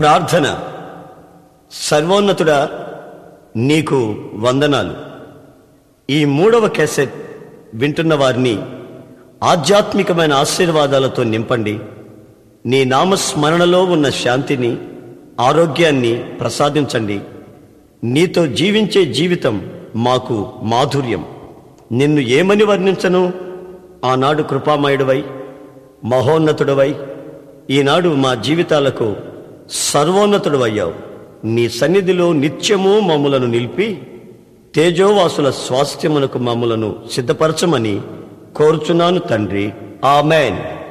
ప్రార్థన. సర్వోన్నతుడా, నీకు వందనాలు. ఈ 3వ క్యాసెట్ వింటున్న వారిని ఆధ్యాత్మికమైన ఆశీర్వాదాలతో నింపండి. నీ నామస్మరణలో ఉన్న శాంతిని, ఆరోగ్యాన్ని ప్రసాదించండి. నీతో జీవించే జీవితం మాకు మాధుర్యం. నిన్ను ఏమని వర్ణించను? ఆనాడు కృపామయుడివై, మహోన్నతుడవై, ఈనాడు మా జీవితాలకు సర్వోన్నతుడవయ్యావు. నీ సన్నిధిలో నిత్యము మమ్ములను నిలిపి తేజోవాసుల స్వాస్థ్యమునకు మమ్ములను సిద్ధపరచమని కోరుచున్నాను తండ్రి. ఆమెన్.